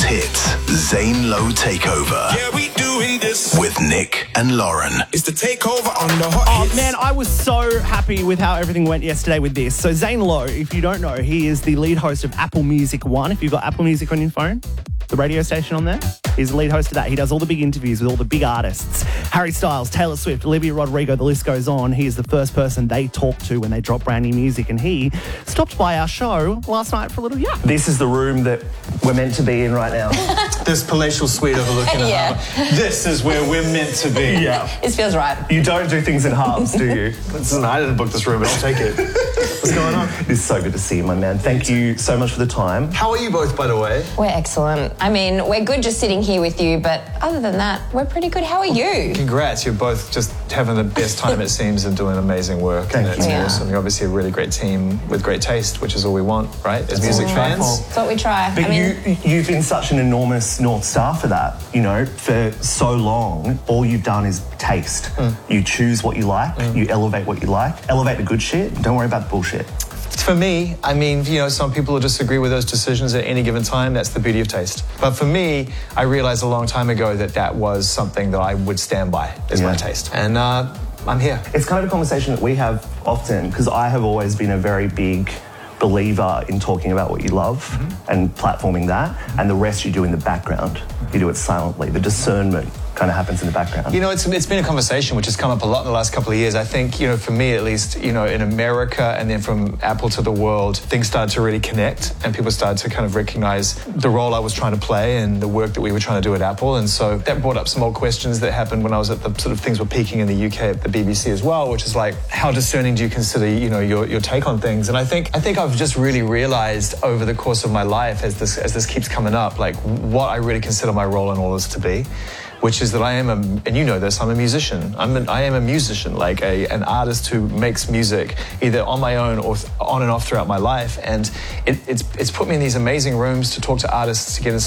most hits, Zane Lowe Takeover. Yeah, we doing this with Nick and Lauren. It's the takeover on the hot hits. Man, I was so happy with how everything went yesterday with this. So Zane Lowe, if you don't know, he is the lead host of Apple Music One. If you've got Apple Music on your phone, the radio station on there, he's the lead host of that. He does all the big interviews with all the big artists. Harry Styles, Taylor Swift, Olivia Rodrigo, the list goes on. He is the first person they talk to when they drop brand new music, and he stopped by our show last night for a little yak. This is the room that we're meant to be in right now. This palatial suite overlooking the harbour. This is where we're meant to be. Yeah. It feels right. You don't do things in halves, do you? Listen, I didn't book this room, but I'll take it. What's going on? It's so good to see you, my man. Thank you so much for the time. How are you both, by the way? We're excellent. I mean, we're good just sitting here with you, but other than that, we're pretty good. How are you? Congrats. You're both just having the best time, it seems, and doing amazing work. Thank and it's you. awesome. You're obviously a really great team with great taste, which is all we want, right? As music fans. That's what we try. But you've been such an enormous North Star for that, you know, for so long. All you've done is taste. You choose what you like, you elevate what you like, elevate the good shit, don't worry about the bullshit. For me, I mean, you know, some people will disagree with those decisions at any given time. That's the beauty of taste. But for me, I realized a long time ago that that was something that I would stand by as my taste. And I'm here. It's kind of a conversation that we have often, because I have always been a very big believer in talking about what you love and platforming that, and the rest you do in the background. You do it silently. The discernment kind of happens in the background. You know, it's been a conversation which has come up a lot in the last couple of years. I think, you know, for me at least, you know, in America and then from Apple to the world, things started to really connect and people started to kind of recognize the role I was trying to play and the work that we were trying to do at Apple. And so that brought up some old questions that happened when I was at the sort of things were peaking in the UK at the BBC as well, which is like, how discerning do you consider, you know, your take on things? And I think I've just really realized over the course of my life as this keeps coming up, like what I really consider my role in all this to be, which is that I am and you know this, I'm a musician. I am a musician, like an artist who makes music either on my own or on and off throughout my life. And it's put me in these amazing rooms to talk to artists, to get